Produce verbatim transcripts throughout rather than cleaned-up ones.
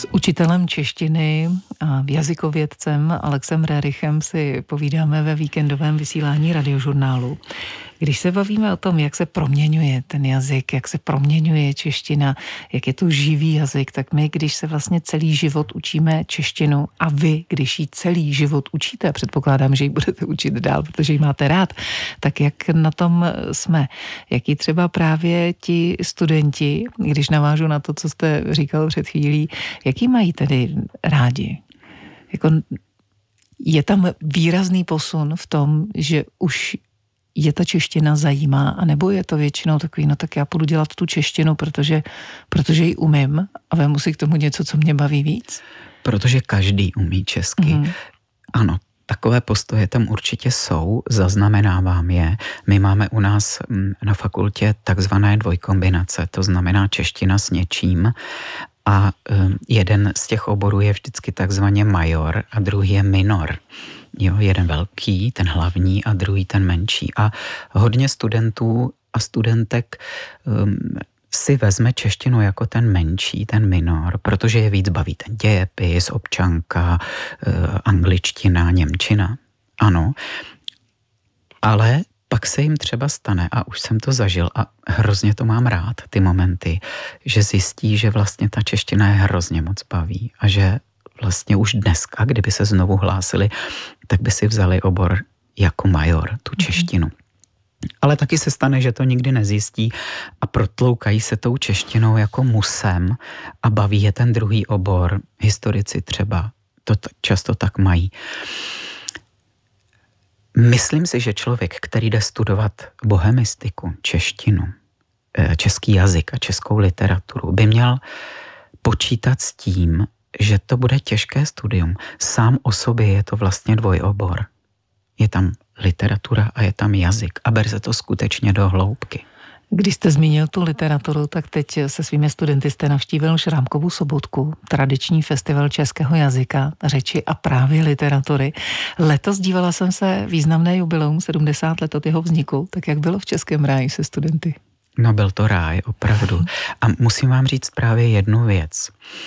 S učitelem češtiny a jazykovědcem Alexem Rerichem si povídáme ve víkendovém vysílání Radiožurnálu. Když se bavíme o tom, jak se proměňuje ten jazyk, jak se proměňuje čeština, jak je to živý jazyk, tak my, když se vlastně celý život učíme češtinu a vy, když ji celý život učíte, předpokládám, že ji budete učit dál, protože ji máte rád, tak jak na tom jsme? Jaký třeba právě ti studenti, když navážu na to, co jste říkal před chvílí, jaký mají tedy rádi? Jako je tam výrazný posun v tom, že už je ta čeština zajímá, anebo je to většinou takový, no tak já půjdu dělat tu češtinu, protože, protože ji umím a vemu si k tomu něco, co mě baví víc? Protože každý umí česky. Mm-hmm. Ano, takové postoje tam určitě jsou, zaznamenávám je. My máme u nás na fakultě takzvané dvojkombinace, to znamená čeština s něčím. A jeden z těch oborů je vždycky takzvaně major a druhý je minor. Jo, jeden velký, ten hlavní a druhý ten menší. A hodně studentů a studentek um, si vezme češtinu jako ten menší, ten minor, protože je víc baví ten dějepis, občanka, uh, angličtina, němčina. Ano, ale pak se jim třeba stane, a už jsem to zažil a hrozně to mám rád, ty momenty, že zjistí, že vlastně ta čeština je hrozně moc baví a že vlastně už dneska, kdyby se znovu hlásili, tak by si vzali obor jako major, tu češtinu. Mm-hmm. Ale taky se stane, že to nikdy nezjistí a protloukají se tou češtinou jako musem a baví je ten druhý obor. Historici třeba to t- často tak mají. Myslím si, že člověk, který jde studovat bohemistiku, češtinu, český jazyk a českou literaturu, by měl počítat s tím, že to bude těžké studium. Sám o sobě je to vlastně dvojobor. Je tam literatura a je tam jazyk a ber se to skutečně do hloubky. Když jste zmínil tu literaturu, tak teď se svými studenty jste navštívil Šrámkovu sobotku, tradiční festival českého jazyka, řeči a právě literatury. Letos dívala jsem se významné jubileum sedmdesát let od jeho vzniku, tak jak bylo v Českém ráji se studenty? No byl to ráj, opravdu. A musím vám říct právě jednu věc.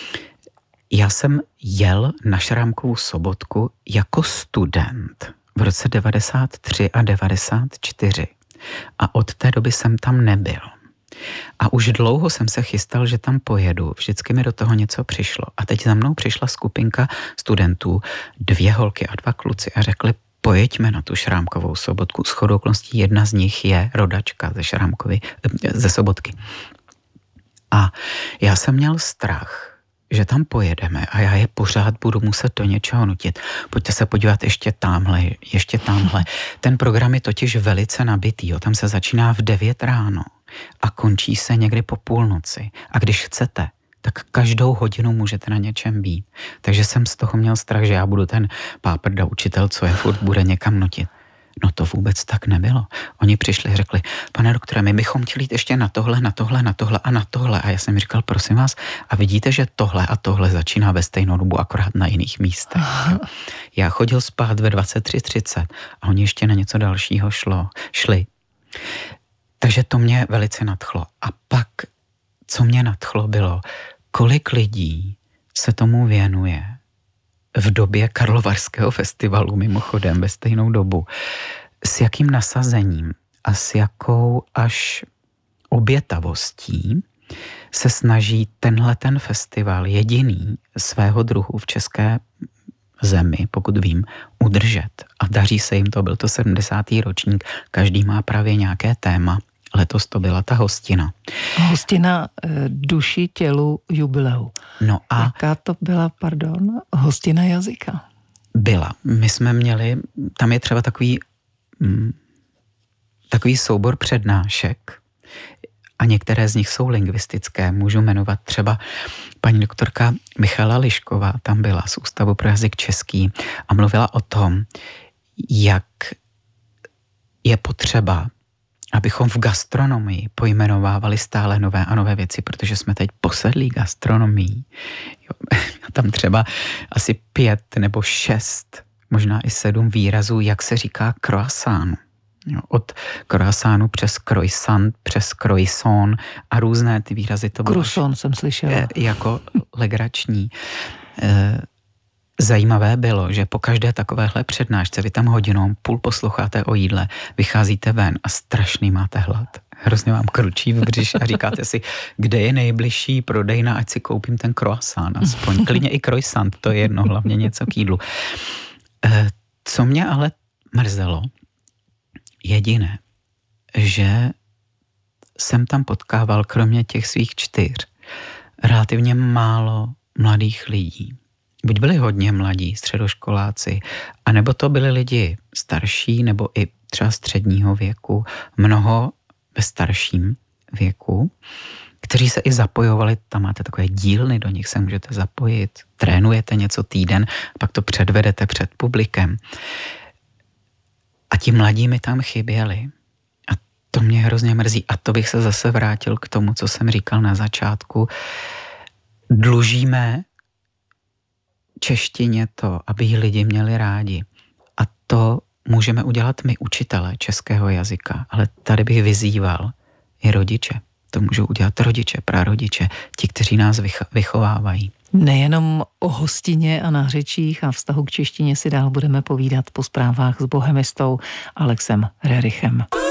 Já jsem jel na Šrámkovu sobotku jako student v roce devadesát tři a devadesát čtyři. A od té doby jsem tam nebyl. A už dlouho jsem se chystal, že tam pojedu. Vždycky mi do toho něco přišlo. A teď za mnou přišla skupinka studentů, dvě holky a dva kluci a řekli, pojeďme na tu Šrámkovou sobotku. Shodou okolností jedna z nich je rodačka ze Šrámkovy, ze Sobotky. A já jsem měl strach, že tam pojedeme a já je pořád budu muset do něčeho nutit. Pojďte se podívat ještě tamhle, ještě tamhle. Ten program je totiž velice nabitý, jo. Tam se začíná v devět ráno a končí se někdy po půlnoci. A když chcete, tak každou hodinu můžete na něčem být. Takže jsem z toho měl strach, že já budu ten páprda učitel, co je furt bude někam nutit. No to vůbec tak nebylo. Oni přišli, řekli, pane doktore, my bychom chtěli jít ještě na tohle, na tohle, na tohle a na tohle. A já jsem říkal, prosím vás, a vidíte, že tohle a tohle začíná ve stejnou dobu, akorát na jiných místech. Jo. Já chodil spát ve dvacet tři třicet a oni ještě na něco dalšího šlo, šli. Takže to mě velice nadchlo. A pak, co mě nadchlo, bylo, kolik lidí se tomu věnuje v době Karlovarského festivalu, mimochodem ve stejnou dobu, s jakým nasazením a s jakou až obětavostí se snaží tenhle ten festival, jediný svého druhu v české zemi, pokud vím, udržet. A daří se jim to, byl to sedmdesátý ročník, každý má právě nějaké téma. Letos to byla ta hostina. Hostina duši, tělu, jubileu. No a jaká to byla, pardon, hostina jazyka? Byla. My jsme měli, tam je třeba takový, mm, takový soubor přednášek a některé z nich jsou lingvistické. Můžu jmenovat třeba paní doktorka Michala Lišková, tam byla z Ústavu pro jazyk český a mluvila o tom, jak je potřeba, abychom v gastronomii pojmenovávali stále nové a nové věci, protože jsme teď posedlí gastronomií. Jo, tam třeba asi pět nebo šest, možná i sedm výrazů, jak se říká croissant. Jo, od croissantu přes croissant, přes croissant a různé ty výrazy. To bylo Croissant jsem slyšela. Jako legrační. Zajímavé bylo, že po každé takovéhle přednášce vy tam hodinou půl posloucháte o jídle, vycházíte ven a strašný máte hlad. Hrozně vám kručí v břiše a říkáte si, kde je nejbližší prodejna, ať si koupím ten croissant aspoň. Klidně i croissant, to je jedno, hlavně něco k jídlu. Co mě ale mrzelo, jediné, že jsem tam potkával kromě těch svých čtyř relativně málo mladých lidí. Buď byli hodně mladí, středoškoláci, anebo to byli lidi starší, nebo i třeba středního věku, mnoho ve starším věku, kteří se i zapojovali, tam máte takové dílny, do nich se můžete zapojit, trénujete něco týden, pak to předvedete před publikem. A ti mladí mi tam chyběli. A to mě hrozně mrzí. A to bych se zase vrátil k tomu, co jsem říkal na začátku. Dlužíme češtině to, aby ji lidi měli rádi. A to můžeme udělat my, učitelé českého jazyka. Ale tady bych vyzýval i rodiče. To můžou udělat rodiče, prarodiče, ti, kteří nás vychovávají. Nejenom o hostině a nářečích a vztahu k češtině si dál budeme povídat po zprávách s bohemistou Alexem Rerichem.